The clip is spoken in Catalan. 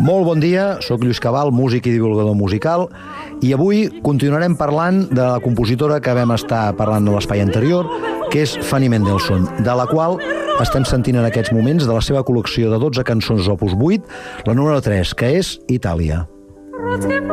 Molt bon dia, sóc Lluís Cabal, músic i divulgador musical, i avui continuarem parlant de la compositora que vam estar parlant a l'espai anterior, que és Fanny Mendelssohn, de la qual estem sentint en aquests moments de la seva col·lecció de 12 cançons opus 8, la número 3, que és Itàlia.